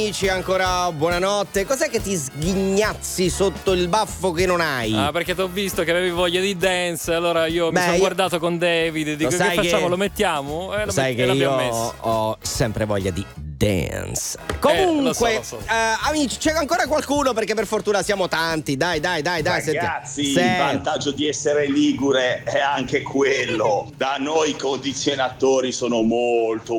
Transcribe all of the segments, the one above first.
Amici, ancora buonanotte. Cos'è che ti sghignazzi sotto il baffo che non hai? Ah, perché ti ho visto che avevi voglia di dance, allora mi sono guardato con David e dico che facciamo, lo mettiamo? Lo sai che io ho sempre voglia di dance. Comunque, lo so. Amici, c'è ancora qualcuno perché per fortuna siamo tanti. Dai. Ragazzi, il vantaggio di essere ligure è anche quello. Da noi i condizionatori sono molto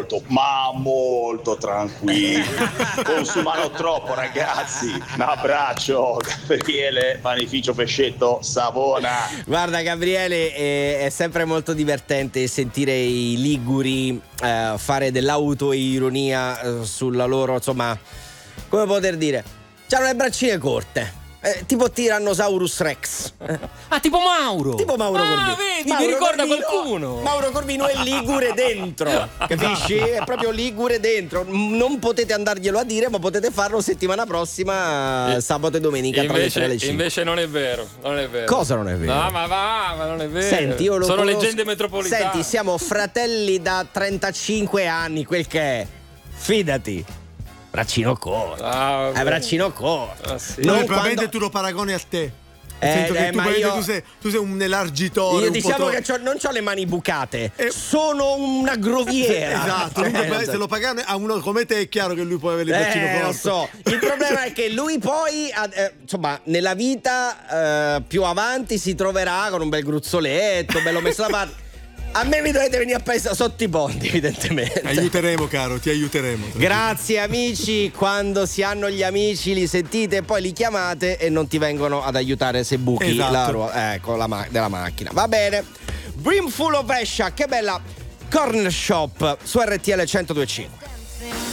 tranquilli. Consumano troppo, ragazzi. Un abbraccio, Gabriele, panificio Pescetto, Savona. Guarda Gabriele, è sempre molto divertente sentire i liguri fare dell'autoironia sulla loro, insomma, come poter dire, c'hanno le braccine corte. Tipo Tyrannosaurus Rex. Tipo Mauro Corvino. Vedi, mi ricorda qualcuno. Mauro Corvino è ligure dentro, capisci? È proprio ligure dentro. Non potete andarglielo a dire, ma potete farlo settimana prossima, sabato e domenica tra le 3 e le 5. Invece non è vero. Cosa non è vero? No, ma non è vero. Senti, io sono leggende metropolitane. Senti, siamo fratelli da 35 anni, quel che è. Fidati. Braccino corto. Braccino corto. Sì. Probabilmente tu lo paragoni a te. Tu sei un elargitore. Io diciamo che non c'ho le mani bucate, sono una groviera. Esatto. Se lo pagano a uno come te è chiaro che lui può avere il braccino corto. Lo so. Il problema è che lui poi insomma nella vita più avanti si troverà con un bel gruzzoletto bello messo da parte. A me mi dovete venire a paese sotto i ponti, evidentemente. Aiuteremo, caro, ti aiuteremo. Grazie amici, quando si hanno gli amici li sentite e poi li chiamate e non ti vengono ad aiutare se buchi la della macchina. Va bene. Brimful of Escia, che bella corner shop su RTL 102.5.